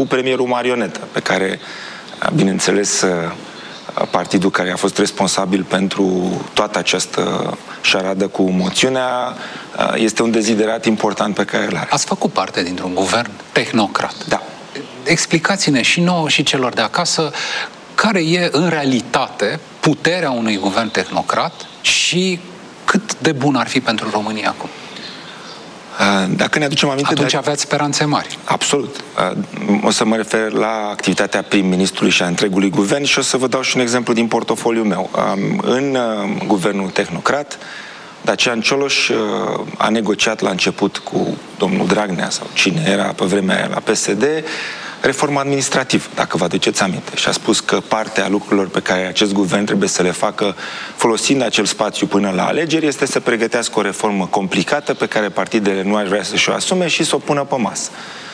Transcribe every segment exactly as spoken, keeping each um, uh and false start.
cu premierul marionetă, pe care, bineînțeles, partidul care a fost responsabil pentru toată această șaradă cu moțiunea este un deziderat important pe care îl are. Ați făcut parte dintr-un guvern tehnocrat. Da. Explicați-ne și nouă și celor de acasă care e în realitate puterea unui guvern tehnocrat și cât de bun ar fi pentru România acum. Dacă ne aducem aminte... Atunci de... aveți speranțe mari. Absolut. O să mă refer la activitatea prim-ministrului și a întregului guvern și o să vă dau și un exemplu din portofoliul meu. În guvernul tehnocrat, Dacian Cioloș a negociat la început cu domnul Dragnea sau cine era pe vremea aia la P S D reforma administrativă, dacă vă aduceți aminte. Și a spus că partea lucrurilor pe care acest guvern trebuie să le facă folosind acel spațiu până la alegeri este să pregătească o reformă complicată pe care partidele nu ar vrea să-și o asume și să o pună pe masă.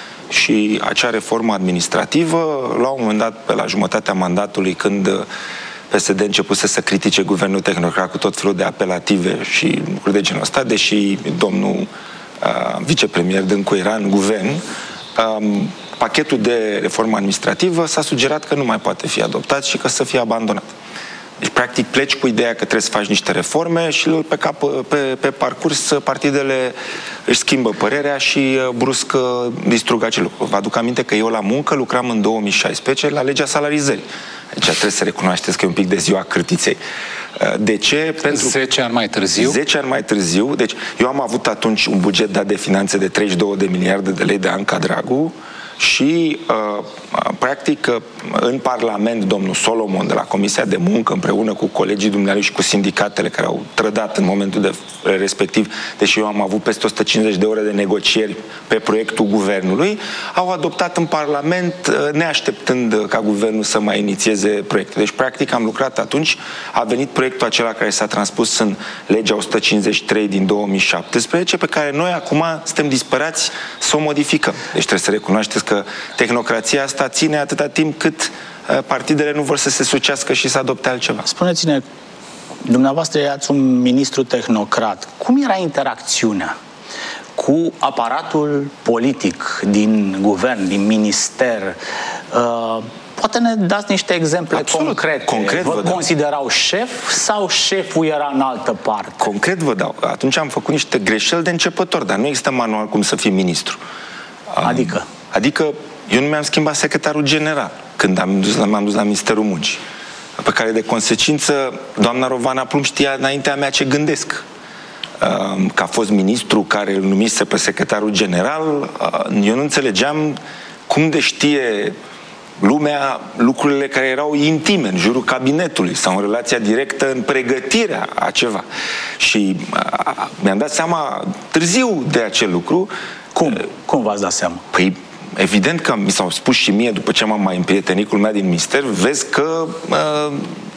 Și acea reformă administrativă, la un moment dat, pe la jumătatea mandatului, când P S D începuse să critique guvernul tehnocrat cu tot felul de apelative și lucruri de genul ăsta, deși domnul uh, vicepremier Dâncu era în guvern, um, pachetul de reformă administrativă s-a sugerat că nu mai poate fi adoptat și că să fie abandonat. Deci, practic, pleci cu ideea că trebuie să faci niște reforme și pe, cap, pe, pe parcurs partidele își schimbă părerea și brusc distrug acel lucru. Vă aduc aminte că eu la muncă lucram în două mii șaisprezece la legea salarizării. Deci trebuie să recunoașteți că e un pic de ziua cârtiței. De ce? Pentru zece ani mai târziu? zece ani mai târziu. Deci eu am avut atunci un buget dat de finanțe de treizeci și două de miliarde de lei de Anca Dragu și, uh, practic, în Parlament, domnul Solomon de la Comisia de Muncă, împreună cu colegii dumnealui și cu sindicatele care au trădat în momentul de respectiv, deși eu am avut peste o sută cincizeci de ore de negocieri pe proiectul guvernului, au adoptat în Parlament, neașteptând ca guvernul să mai inițieze proiecte. Deci, practic, am lucrat atunci, a venit proiectul acela care s-a transpus în legea o sută cincizeci și trei din două mii șaptesprezece, pe care noi acum suntem disperați să o modificăm. Deci trebuie să recunoașteți că tehnocrația asta ține atâta timp cât partidele nu vor să se sucească și să adopte altceva. Spuneți-ne, dumneavoastră erați un ministru tehnocrat. Cum era interacțiunea cu aparatul politic din guvern, din minister? Uh, poate ne dați niște exemple Absolut. concrete. Concret vă vă dau. considerau șef sau șeful era în altă parte? Concret vă dau. Atunci am făcut niște greșeli de începător, dar nu există manual cum să fii ministru. Adică? Adică eu nu mi-am schimbat secretarul general când am dus la, m-am dus la Ministerul Muncii, pe care de consecință doamna Rovana Plumb știa înaintea mea ce gândesc. Că a fost ministru care îl numise pe secretarul general, eu nu înțelegeam cum de știe lumea lucrurile care erau intime în jurul cabinetului sau în relația directă în pregătirea a ceva. Și mi-am dat seama târziu de acel lucru. Cum? Cum v-ați dat seama? Păi, evident că mi s-au spus și mie, după ce m-am mai împrietenit cu lumea din minister, vezi că uh,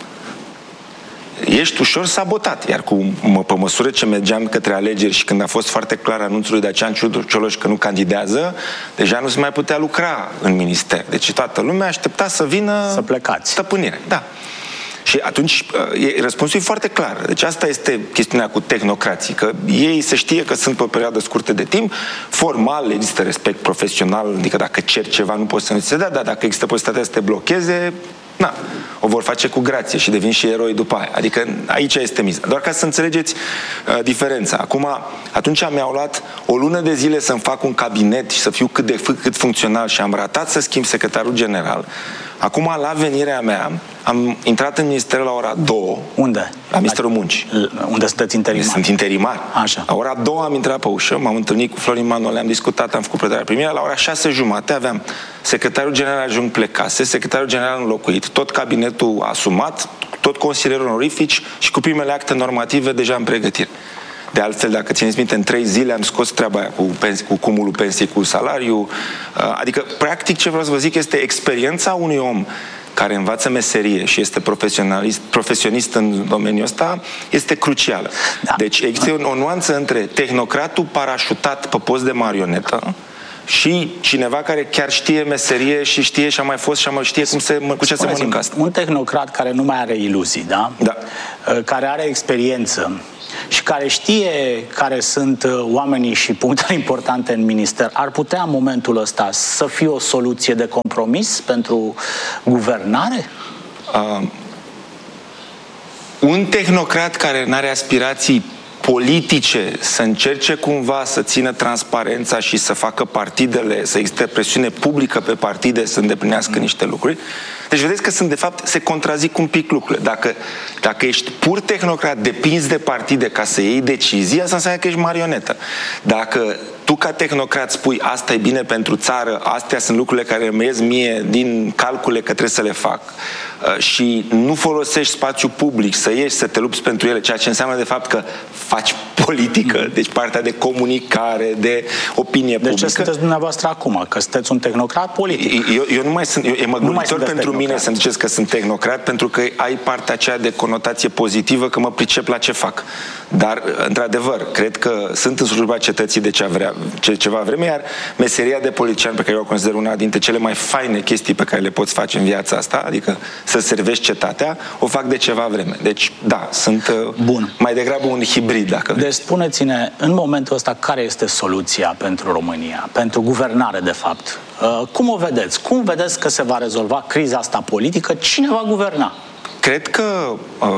ești ușor sabotat. Iar cu, mă, pe măsură ce mergeam către alegeri și când a fost foarte clar anunțul lui Dacian Cioloș că nu candidează, deja nu se mai putea lucra în minister. Deci toată lumea aștepta să vină să plecați. Stăpânire. Da. Și atunci răspunsul e foarte clar. Deci asta este chestiunea cu tehnocrații, că ei se știe că sunt pe o perioadă scurtă de timp, formal există respect profesional, adică dacă cer ceva nu poți să nu ți se dea, dar dacă există posibilitatea să te blocheze, na, o vor face cu grație și devin și eroi după aia. Adică aici este miza. Doar ca să înțelegeți uh, diferența. Acum, atunci mi-au luat o lună de zile să-mi fac un cabinet și să fiu cât de cât funcțional și am ratat să schimb secretarul general. Acum, la venirea mea, am intrat în minister la ora două. Unde? La Ministerul Muncii. Unde sunteți interimar? Sunt interimar. Așa. La ora două am intrat pe ușă, m-am întâlnit cu Florin Manole, am discutat, am făcut predarea primirea. La ora șase jumate aveam secretarul general adjunct plecase, secretarul general înlocuit, tot cabinetul asumat, tot consilierul onorifici și cu primele acte normative deja în pregătire. De altfel, dacă țineți minte, în trei zile am scos treaba aia cu, pensi, cu cumulul pensiei cu salariu. Adică, practic, ce vreau să vă zic este experiența unui om care învață meserie și este profesionalist, profesionist în domeniul ăsta, este crucială. Da. Deci există o, o nuanță între tehnocratul parașutat pe post de marionetă și cineva care chiar știe meserie și știe și a mai fost și a mai știe cum se, cu ce se mănâncă asta. Un tehnocrat care nu mai are iluzii, da? Da. Care are experiență, și care știe care sunt oamenii și punctele importante în minister, ar putea în momentul ăsta să fie o soluție de compromis pentru guvernare? Uh, un tehnocrat care nu are aspirații politice să încerce cumva să țină transparența și să facă partidele, să existe presiune publică pe partide să îndeplinească mm. niște lucruri. Deci vedeți că sunt, de fapt, se contrazic un pic lucrurile. Dacă, dacă ești pur tehnocrat, depinzi de partide ca să iei decizii, asta înseamnă că ești marionetă. Dacă tu ca tehnocrat spui asta e bine pentru țară, astea sunt lucrurile care îmi ies mie din calcule că trebuie să le fac și nu folosești spațiu public să ieși, să te lupți pentru ele, ceea ce înseamnă de fapt că faci politică, deci partea de comunicare, de opinie de publică. De ce sunteți dumneavoastră acum? Că sunteți un tehnocrat politic. Eu, eu nu mai sunt, eu, e măguritor pentru mine să ziceți că sunt tehnocrat, pentru că ai partea aceea de conotație pozitivă că mă pricep la ce fac. Dar, într-adevăr, cred că sunt în slujba cetății de cea vrea, ce, ceva vreme, iar meseria de politician, pe care eu o consider una dintre cele mai faine chestii pe care le poți face în viața asta, adică să servești cetatea, o fac de ceva vreme. Deci, da, sunt Bun. mai degrabă un hibrid, dacă Deci spuneți-ne, în momentul ăsta, care este soluția pentru România, pentru guvernare, de fapt? Cum o vedeți? Cum vedeți că se va rezolva criza asta politică? Cine va guverna? Cred că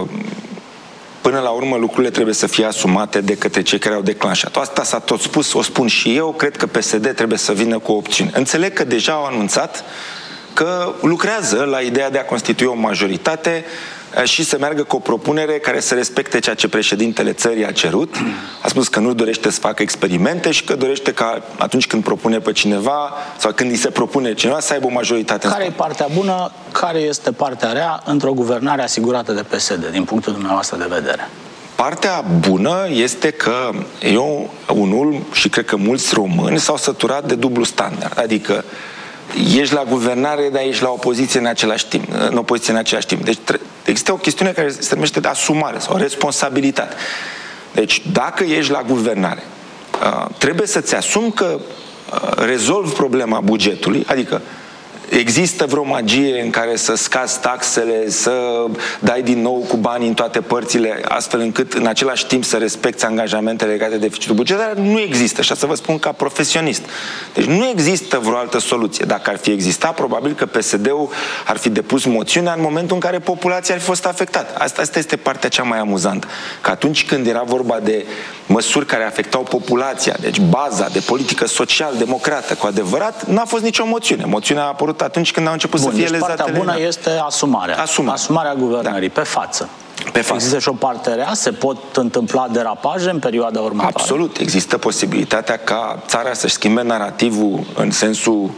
până la urmă lucrurile trebuie să fie asumate de către cei care au declanșat. Asta s-a tot spus, o spun și eu, cred că P S D trebuie să vină cu o opțiune. Înțeleg că deja au anunțat că lucrează la ideea de a constitui o majoritate și să meargă cu o propunere care să respecte ceea ce președintele țării a cerut. A spus că nu dorește să facă experimente și că dorește ca atunci când propune pe cineva sau când îi se propune cineva să aibă o majoritate. Care e partea bună, care este partea rea într-o guvernare asigurată de P S D, din punctul dumneavoastră de vedere? Partea bună este că eu, unul, și cred că mulți români s-au săturat de dublu standard. Adică ești la guvernare, dar ești la opoziție în același timp, în opoziție în același timp. Deci există o chestiune care se numește de asumare sau responsabilitate. Deci dacă ești la guvernare, trebuie să-ți asumi că rezolvi problema bugetului, adică există vreo magie în care să scazi taxele, să dai din nou cu banii în toate părțile, astfel încât în același timp să respecti angajamentele legate de deficitul bugetar? Nu există, și să vă spun ca profesionist. Deci nu există vreo altă soluție. Dacă ar fi existat, probabil că P S D-ul ar fi depus moțiunea în momentul în care populația ar fi fost afectată. Asta, asta este partea cea mai amuzantă. Că atunci când era vorba de măsuri care afectau populația, deci baza de politică social-democrată, cu adevărat, n-a fost nicio moțiune. Moțiunea a apărut atunci când au început Bun, să fie deci lezatele. partea bună este asumarea. Asumare. Asumarea guvernării, da. Pe față. Pe față. Există și o parte rea? Se pot întâmpla derapaje în perioada următoare? Absolut. Există posibilitatea ca țara să-și schimbe narativul în sensul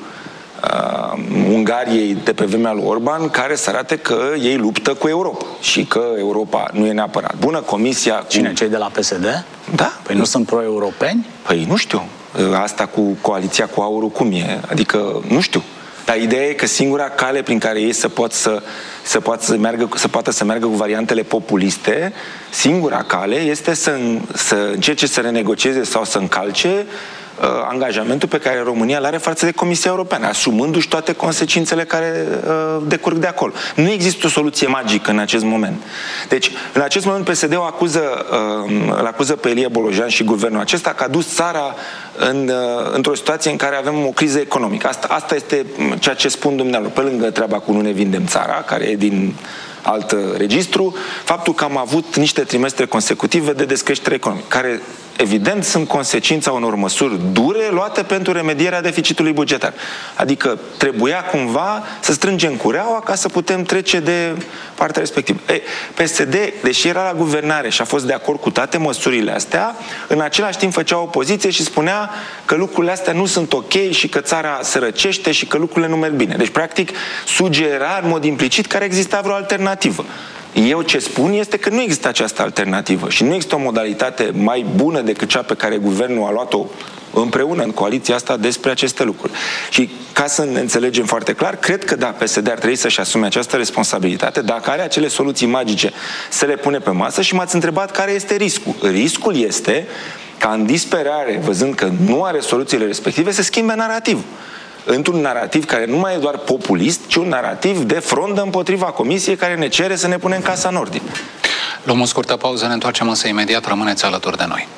uh, Ungariei de pe vremea lui Orban, care să arate că ei luptă cu Europa și că Europa nu e neapărat bună. Comisia... Cine? Cu... Cei de la P S D? Da. Păi nu sunt pro-europeni? Păi nu știu. Asta cu coaliția cu aurul cum e? Adică nu știu. Dar ideea e că singura cale prin care ei să pot să, să, poată să, meargă, să poată să meargă cu variantele populiste, singura cale este să, să încerce să renegocieze sau să încalce uh, angajamentul pe care România îl are față de Comisia Europeană, asumându-și toate consecințele care uh, decurg de acolo. Nu există o soluție magică în acest moment. Deci, în acest moment P S D-ul acuză, uh, îl acuză pe Ilie Bolojan și guvernul acesta că a dus țara în, uh, într-o situație în care avem o criză economică. Asta, asta este ceea ce spun dumnealor. Pe lângă treaba cu nu ne vindem țara, care e din alt registru, faptul că am avut niște trimestre consecutive de descreștere economică, care evident sunt consecința unor măsuri dure luate pentru remedierea deficitului bugetar. Adică trebuia cumva să strângem cureaua ca să putem trece de partea respectivă. Ei, P S D, deși era la guvernare și a fost de acord cu toate măsurile astea, în același timp făcea opoziție și spunea că lucrurile astea nu sunt ok și că țara sărăcește și că lucrurile nu merg bine. Deci, practic, sugera în mod implicit că ar exista vreo alternativă. Eu ce spun este că nu există această alternativă și nu există o modalitate mai bună decât cea pe care guvernul a luat-o împreună în coaliția asta despre aceste lucruri. Și ca să ne înțelegem foarte clar, cred că da, P S D ar trebui să-și asume această responsabilitate, dacă are acele soluții magice să le pune pe masă. Și m-ați întrebat care este riscul. Riscul este ca în disperare, văzând că nu are soluțiile respective, să schimbe narativul. Într-un narativ care nu mai e doar populist, ci un narativ de frondă împotriva Comisiei care ne cere să ne punem casa în ordine. Luăm o scurtă pauză, ne întoarcem însă imediat, rămâneți alături de noi.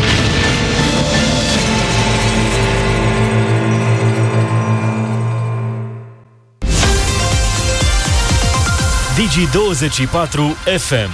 Digi douăzeci și patru F M.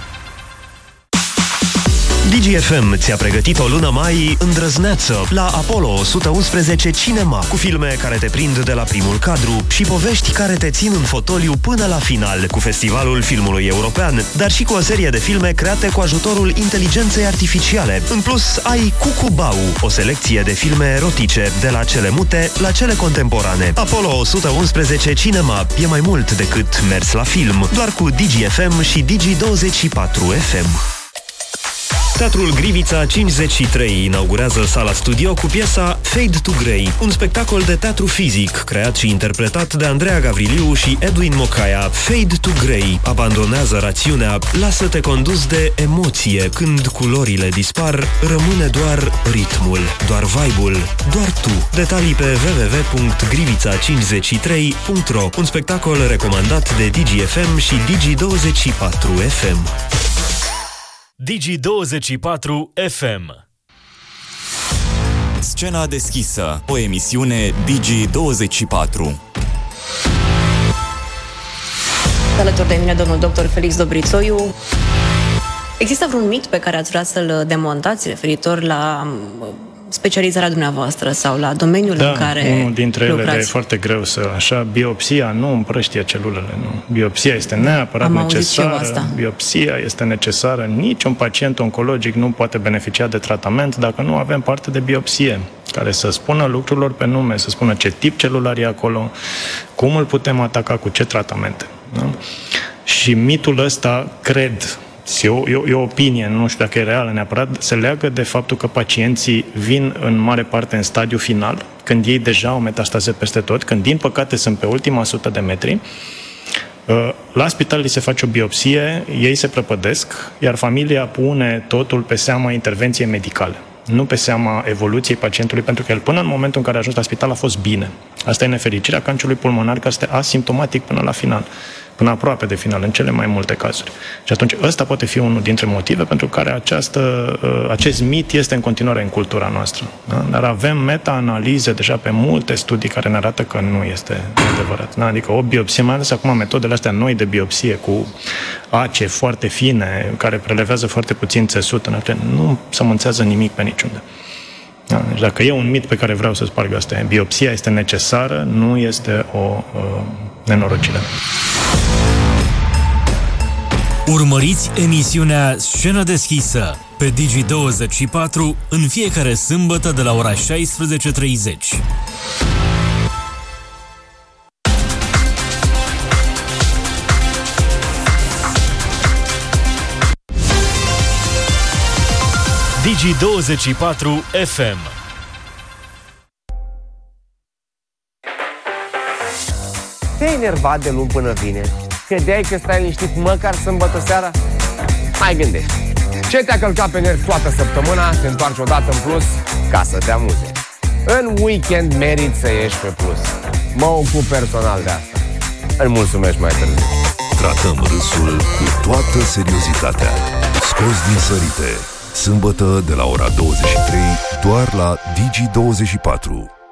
Digi F M ți-a pregătit o lună mai îndrăzneață la Apollo o sută unsprezece Cinema, cu filme care te prind de la primul cadru și povești care te țin în fotoliu până la final, cu Festivalul Filmului European, dar și cu o serie de filme create cu ajutorul inteligenței artificiale. În plus, ai Cucubau, o selecție de filme erotice, de la cele mute la cele contemporane. Apollo o sută unsprezece Cinema e mai mult decât mers la film, doar cu Digi F M și Digi douăzeci și patru F M. Teatrul Grivița cincizeci și trei inaugurează sala studio cu piesa Fade to Grey, un spectacol de teatru fizic creat și interpretat de Andreea Gavriliu și Edwin Mocaia. Fade to Grey abandonează rațiunea, lasă-te condus de emoție. Când culorile dispar, rămâne doar ritmul, doar vibe-ul, doar tu. Detalii pe w w w punct grivița cincizeci și trei punct r o. Un spectacol recomandat de Digi F M și Digi douăzeci și patru F M. Digi douăzeci și patru F M. Scena deschisă, o emisiune Digi douăzeci și patru. Alături de mine domnul doctor Felix Dobrițoiu. Există vreun mit pe care ați vrea să-l demontați referitor la specializarea dumneavoastră sau la domeniul da, în care unul dintre ele, lucrați? dar e foarte greu să... Așa, biopsia nu împrăștie celulele, nu. Biopsia este neapărat Am necesară. Biopsia este necesară. Niciun pacient oncologic nu poate beneficia de tratament dacă nu avem parte de biopsie, care să spună lucrurilor pe nume, să spună ce tip celular e acolo, cum îl putem ataca, cu ce tratamente. Da? Și mitul ăsta, cred... E o, e, o, e o opinie, nu știu dacă e reală neapărat, se leagă de faptul că pacienții vin în mare parte în stadiu final, când ei deja au metastaze peste tot, când din păcate sunt pe ultima sută de metri. La spital li se face o biopsie, ei se prăpădesc, iar familia pune totul pe seama intervenției medicale, nu pe seama evoluției pacientului, pentru că el până în momentul în care a ajuns la spital a fost bine. Asta e nefericirea cancerului pulmonar, care este asimptomatic până la final, până aproape de final, în cele mai multe cazuri. Și atunci ăsta poate fi unul dintre motive pentru care această, acest mit este în continuare în cultura noastră. Da? Dar avem meta-analize deja pe multe studii care ne arată că nu este adevărat. Da? Adică o biopsie, mai ales acum metodele astea noi de biopsie cu ace foarte fine, care prelevează foarte puțin țesut, nu sămânțează nimic pe niciunde. Da, deci dacă e un mit pe care vreau să sparg, asta e: biopsia este necesară, nu este o uh, nenorocire. Urmăriți emisiunea Scenă deschisă pe Digi douăzeci și patru în fiecare sâmbătă de la ora șaisprezece și treizeci. Digi douăzeci și patru F M. Te-ai enervat de luni până vineri? Credeai că stai liniștit măcar sâmbătă seara? Mai gândește. Ce te-a călcat pe nervi toată săptămâna, te întoarci odată în plus ca să te amuze. În weekend meriți să ieși pe plus. Mă ocup personal de asta. Îmi mulțumesc mai târziu. Tratăm râsul cu toată seriozitatea. Scos din sărite. Sâmbătă de la ora douăzeci și trei, doar la Digi douăzeci și patru.